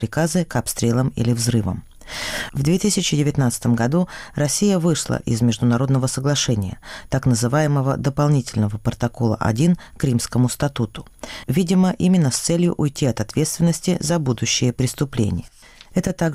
приказы к обстрелам или взрывам. В 2019 году Россия вышла из международного соглашения, так называемого дополнительного протокола 1 к Римскому статуту, видимо, именно с целью уйти от ответственности за будущие преступления. Это также